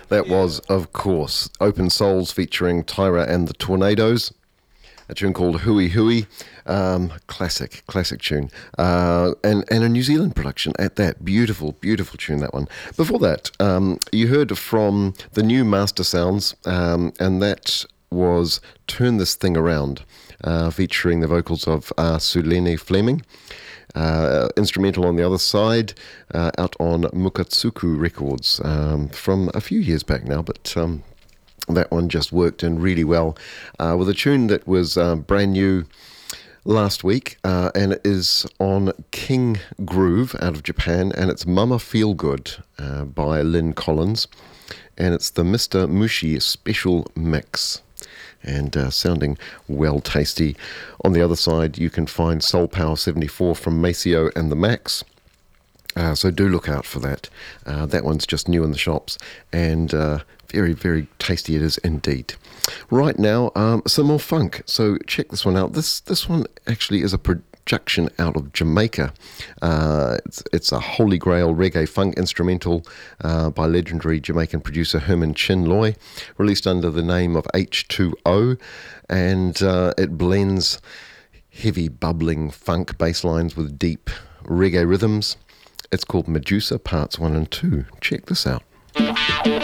That was, of course, Open Souls featuring Tyra and the Tornadoes. A tune called Hui Hui. Classic tune. And a New Zealand production at that. Beautiful tune, that one. Before that, you heard from the new Master Sounds, and that was Turn This Thing Around, featuring the vocals of Sulene Fleming. Instrumental on the other side, out on Mukatsuku Records from a few years back now, but that one just worked in really well with a tune that was brand new last week, and it is on King Groove out of Japan, and it's Mama Feel Good by Lynn Collins, and it's the Mr. Mushi Special Mix. And sounding well tasty. On the other side, you can find Soul Power 74 from Maceo and the Max. So do look out for that. That one's just new in the shops, and very tasty it is indeed. Right now, some more funk. So check this one out. This one actually is a production out of Jamaica. It's a holy grail reggae funk instrumental by legendary Jamaican producer Herman Chinloy, released under the name of H2O, and it blends heavy bubbling funk bass lines with deep reggae rhythms. It's called Medusa Parts 1 and 2. Check this out.